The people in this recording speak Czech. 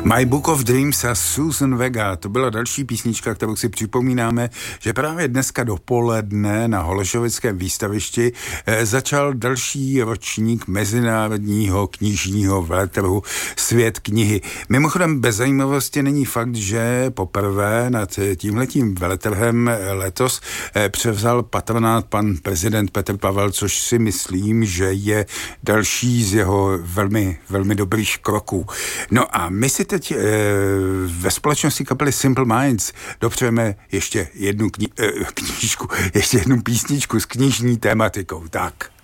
My Book of Dreams a Susan Vega, to byla další písnička, kterou si připomínáme, že právě dneska dopoledne na Holešovickém výstavišti začal další ročník mezinárodního knižního veletrhu Svět knihy. Mimochodem bez zajímavosti není fakt, že poprvé nad tímhletím veletrhem letos převzal patronát pan prezident Petr Pavel, což si myslím, že je další z jeho velmi, velmi dobrých kroků. No a my si teď ve společnosti kapely Simple Minds dopřejeme ještě jednu ještě jednu písničku s knižní tématikou. Tak.